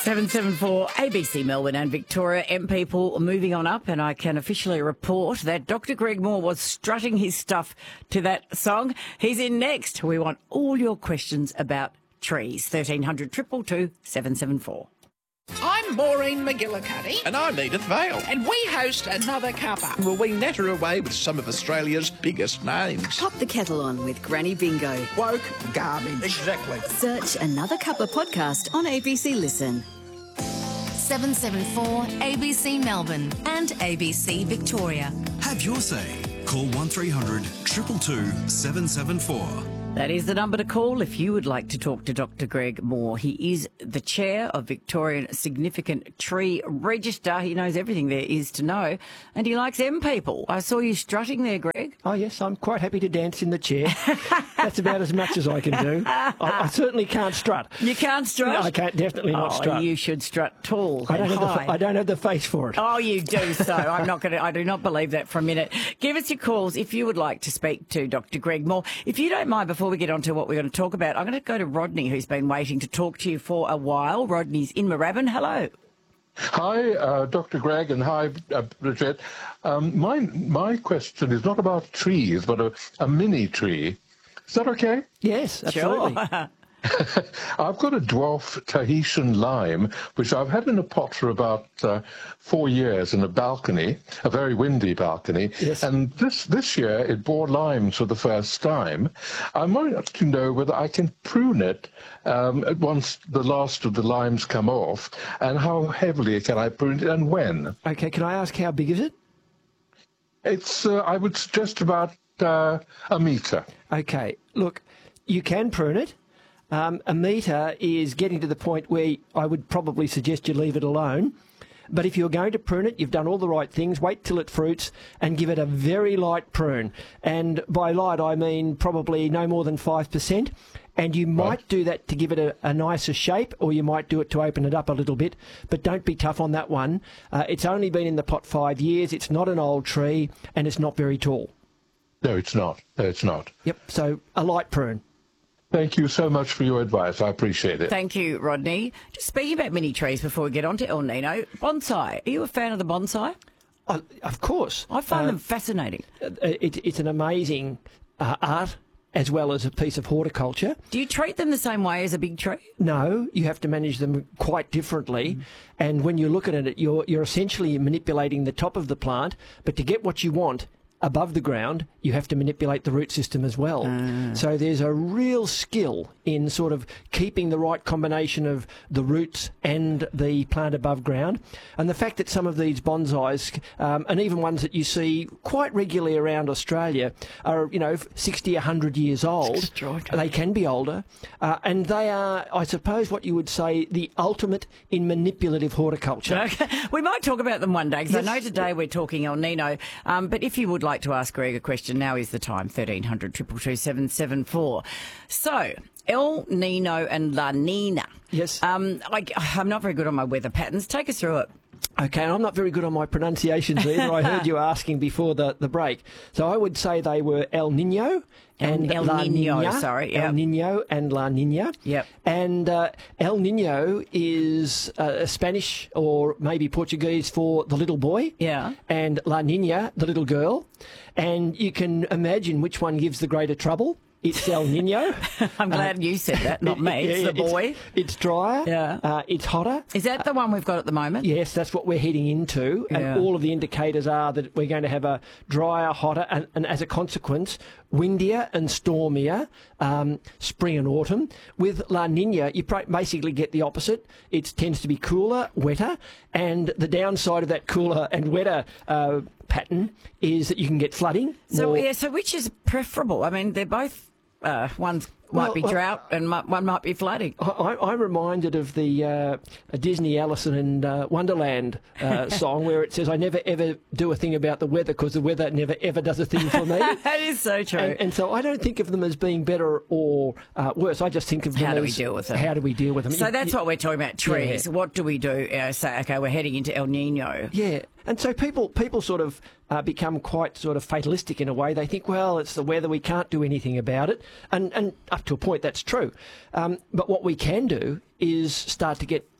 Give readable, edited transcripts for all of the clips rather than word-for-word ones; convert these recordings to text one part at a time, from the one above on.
774 ABC Melbourne and Victoria M people moving on up, and I can officially report that Dr. Greg Moore was strutting his stuff to that song. He's in next. We want all your questions about trees. 1300 222 774. I'm Maureen McGillicuddy. And I'm Edith Vale. And we host Another Cuppa. Will we natter away with some of Australia's biggest names? Pop the kettle on with Granny Bingo. Woke garbage. Exactly. Search Another Cuppa podcast on ABC Listen. 774 ABC Melbourne and ABC Victoria. Have your say. Call 1300 222 774. That is the number to call if you would like to talk to Dr. Greg Moore. He is the chair of Victorian Significant Tree Register. He knows everything there is to know, and he likes M people. I saw you strutting there, Greg. Oh, yes, I'm quite happy to dance in the chair. That's about as much as I can do. I certainly can't strut. You can't strut? No, I can't definitely not strut. You should strut tall I and high. I don't have the face for it. Oh, you do so. I do not believe that for a minute. Give us your calls if you would like to speak to Dr. Greg Moore. If you don't mind, before we get on to what we're going to talk about, I'm going to go to Rodney, who's been waiting to talk to you for a while. Rodney's in Moorabbin. Hello. Hi, Dr. Greg, and hi, Bridget. My question is not about trees, but a mini tree. Is that okay? Yes, absolutely. Sure. I've got a dwarf Tahitian lime, which I've had in a pot for about 4 years in a balcony, a very windy balcony. Yes. And this year it bore limes for the first time. I wanted to know whether I can prune it once the last of the limes come off, and how heavily can I prune it and when? Okay, can I ask how big is it? It's, I would suggest about a metre. Okay, look, you can prune it. A metre is getting to the point where I would probably suggest you leave it alone. But if you're going to prune it, you've done all the right things. Wait till it fruits and give it a very light prune. And by light, I mean probably no more than 5%. And you might do that to give it a nicer shape, or you might do it to open it up a little bit. But don't be tough on that one. It's only been in the pot 5 years. It's not an old tree, and it's not very tall. No, it's not. No, it's not. Yep, so a light prune. Thank you so much for your advice. I appreciate it. Thank you, Rodney. Just speaking about mini trees before we get on to El Nino, bonsai. Are you a fan of the bonsai? Of course. I find them fascinating. It's an amazing art as well as a piece of horticulture. Do you treat them the same way as a big tree? No, you have to manage them quite differently. And when you look at it, you're essentially manipulating the top of the plant, but to get what you want above the ground, you have to manipulate the root system as well. So there's a real skill in sort of keeping the right combination of the roots and the plant above ground. And the fact that some of these bonsais, and even ones that you see quite regularly around Australia, are, 60, 100 years old. They can be older. And they are, I suppose, what you would say, the ultimate in manipulative horticulture. Okay. We might talk about them one day, because Yes. I know today we're talking El Nino. But if you would like to ask Greg a question, now is the time. 1300 222 774. So, El Nino and La Nina. Yes. I'm not very good on my weather patterns. Take us through it. Okay, and I'm not very good on my pronunciations either. I heard you asking before the break. So I would say they were El Nino and El La Nino, Nina. sorry, yep. El Nino and La Nina. Yep. And El Nino is Spanish or maybe Portuguese for the little boy. Yeah. And La Nina, the little girl. And you can imagine which one gives the greater trouble. It's El Nino. I'm glad you said that, not me. It's the boy. It's drier. Yeah. It's hotter. Is that the one we've got at the moment? Yes, that's what we're heading into. Yeah. And all of the indicators are that we're going to have a drier, hotter, and as a consequence, windier and stormier spring and autumn. With La Nina, you basically get the opposite. It tends to be cooler, wetter, and the downside of that cooler and wetter pattern is that you can get flooding. So which is preferable? I mean, they're both, one might be drought and one might be flooding. I'm reminded of the Disney Alice in Wonderland song where it says, I never ever do a thing about the weather because the weather never ever does a thing for me. That is so true. And so I don't think of them as being better or worse. I just think of them How as... do we deal with them? How do we deal with them? So that's what we're talking about, trees. Yeah. What do we do? Say, okay, we're heading into El Nino. Yeah. And so people sort of become quite sort of fatalistic in a way. They think, well, it's the weather, we can't do anything about it. And up to a point, that's true. But what we can do is start to get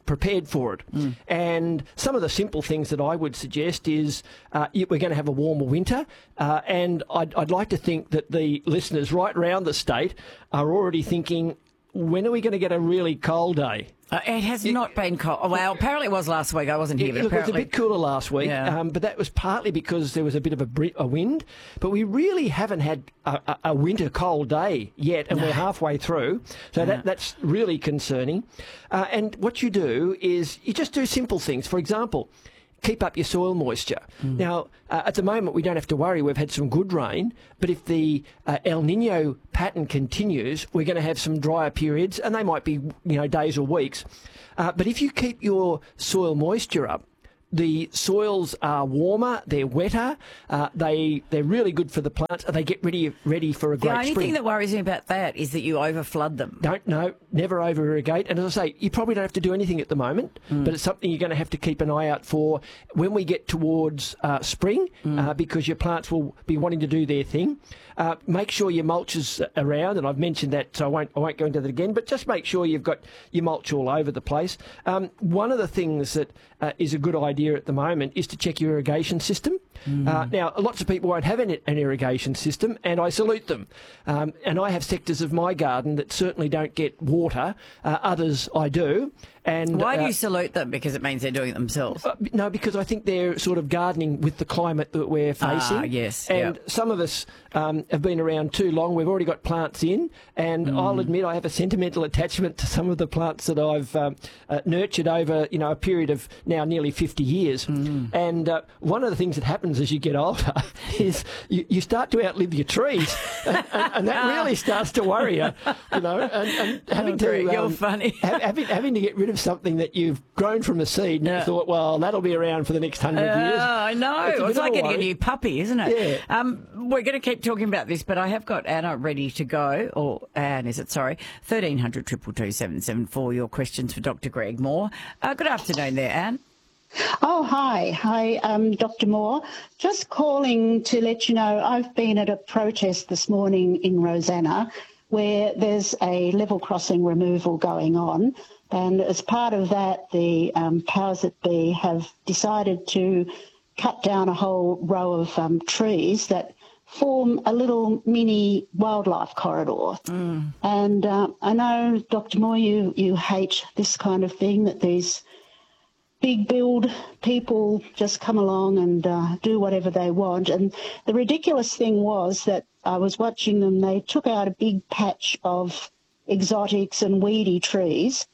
prepared for it. And some of the simple things that I would suggest is we're going to have a warmer winter, and I'd like to think that the listeners right around the state are already thinking, when are we going to get a really cold day? It has not been cold. Well, apparently it was last week. I wasn't here, but Look, apparently... it was a bit cooler last week, Yeah. but that was partly because there was a bit of a wind. But we really haven't had a winter cold day yet, and we're halfway through. So that's really concerning. And what you do is you just do simple things. For example, keep up your soil moisture. Now, at the moment, we don't have to worry. We've had some good rain, but if the El Nino pattern continues, we're going to have some drier periods, and they might be, days or weeks. But if you keep your soil moisture up, the soils are warmer, they're wetter, they're really good for the plants, they get ready for a great spring. The only thing that worries me about that is that you overflood them. Never over-irrigate. And as I say, you probably don't have to do anything at the moment, but it's something you're going to have to keep an eye out for when we get towards spring, because your plants will be wanting to do their thing. Make sure your mulch is around, and I've mentioned that, so I won't go into that again, but just make sure you've got your mulch all over the place. One of the things that is a good idea at the moment is to check your irrigation system. Now, lots of people won't have an irrigation system, and I salute them. And I have sectors of my garden that certainly don't get water. Others I do. And why do you salute them? Because it means they're doing it themselves. No, because I think they're sort of gardening with the climate that we're facing. Yes. And some of us have been around too long. We've already got plants in, and I'll admit I have a sentimental attachment to some of the plants that I've nurtured over, a period of now nearly 50 years. And one of the things that happens as you get older is you start to outlive your trees, and that really starts to worry you, and having to You're funny. having to get rid of something that you've grown from a seed, and you thought, well, that'll be around for the next 100 years. I know. It's like getting a new puppy, isn't it? Yeah. We're going to keep talking about this, but I have got Anna ready to go, or Anne, is it? Sorry. 1300 222 774, your questions for Dr. Greg Moore. Good afternoon there, Anne. Oh, hi. Hi, Dr. Moore. Just calling to let you know I've been at a protest this morning in Rosanna where there's a level crossing removal going on. And as part of that, the powers that be have decided to cut down a whole row of trees that form a little mini wildlife corridor. And I know, Dr. Moore, you hate this kind of thing, that these big build people just come along and do whatever they want. And the ridiculous thing was that I was watching them, they took out a big patch of exotics and weedy trees,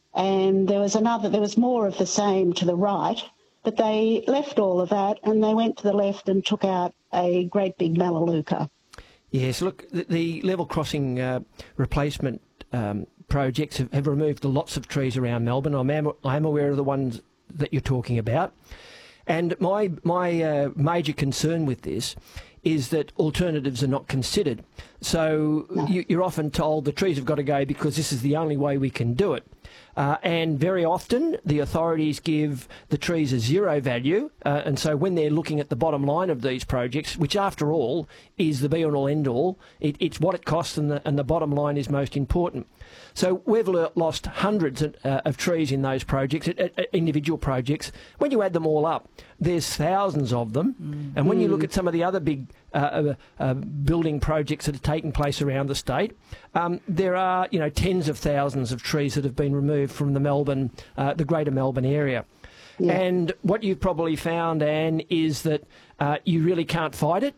and there was more of the same to the right, but they left all of that and they went to the left and took out a great big melaleuca. Yes, look, the level crossing replacement projects have removed lots of trees around Melbourne. I am aware of the ones that you're talking about. And my major concern with this is that alternatives are not considered. So you're often told the trees have got to go because this is the only way we can do it. And very often the authorities give the trees a zero value, and so when they're looking at the bottom line of these projects, which after all is the be-all and end-all, it's what it costs, and the bottom line is most important. So we've lost hundreds of trees in those projects, individual projects. When you add them all up, there's thousands of them. And when you look at some of the other big building projects that are taking place around the state, there are tens of thousands of trees that have been removed from the greater Melbourne area. Yeah. And what you've probably found, Anne, is that you really can't fight it.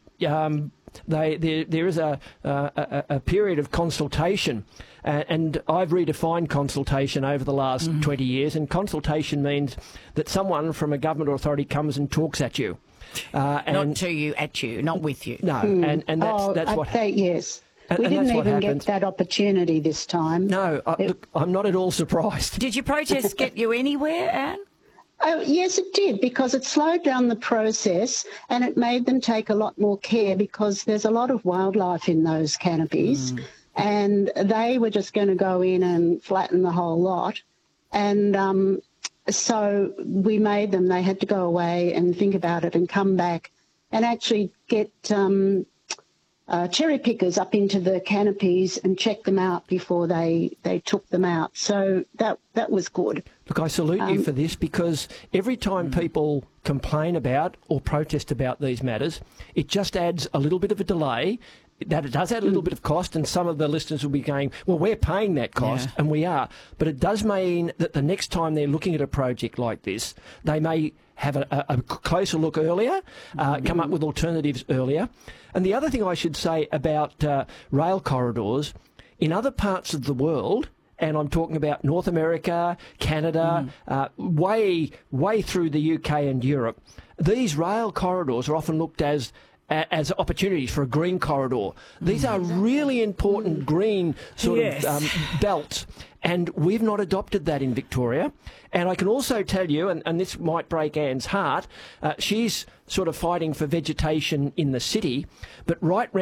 There is a period of consultation, and I've redefined consultation over the last 20 years, and consultation means that someone from a government authority comes and talks at you. Not to you, at you, not with you. No, and that's what happens. Yes. We didn't even get that opportunity this time. No, look, I'm not at all surprised. Did your protest get you anywhere, Anne? Oh, yes, it did, because it slowed down the process and it made them take a lot more care, because there's a lot of wildlife in those canopies and they were just going to go in and flatten the whole lot. And so we made them, they had to go away and think about it and come back and actually get cherry pickers up into the canopies and check them out before they took them out. So that was good. Look, I salute you for this, because every time people complain about or protest about these matters, it just adds a little bit of a delay. That it does add a little bit of cost, and some of the listeners will be going, well, we're paying that cost, and we are. But it does mean that the next time they're looking at a project like this, they may have a closer look earlier, come up with alternatives earlier. And the other thing I should say about rail corridors, in other parts of the world, and I'm talking about North America, Canada, way through the UK and Europe, these rail corridors are often looked as opportunities for a green corridor. These are really important green sort of belts, and we've not adopted that in Victoria. And I can also tell you, and this might break Anne's heart, she's sort of fighting for vegetation in the city, but right round